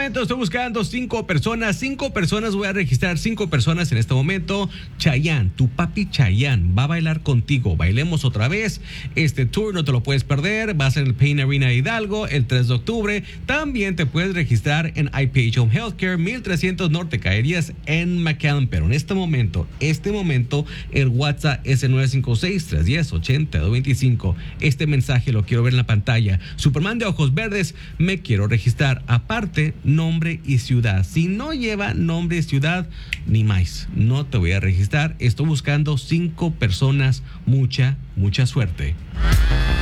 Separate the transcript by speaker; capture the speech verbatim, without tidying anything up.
Speaker 1: momento estoy buscando cinco personas. Cinco personas, voy a registrar cinco personas en este momento. Chayanne, tu papi Chayanne va a bailar contigo. Bailemos otra vez. Este tour no te lo puedes perder. Va a ser en el Pain Arena Hidalgo el tres de octubre. También te puedes registrar en I P H Home Healthcare mil trescientos Norte Caerías en McAllen. Pero en este momento, este momento, el WhatsApp es el nueve cinco seis, tres uno cero, ocho dos dos cinco. Este mensaje lo quiero ver en la pantalla. Superman de ojos verdes, me quiero registrar. Aparte, nombre y ciudad. Si no lleva nombre y ciudad, ni más. No te voy a registrar. Estoy buscando cinco personas. Mucha, mucha suerte.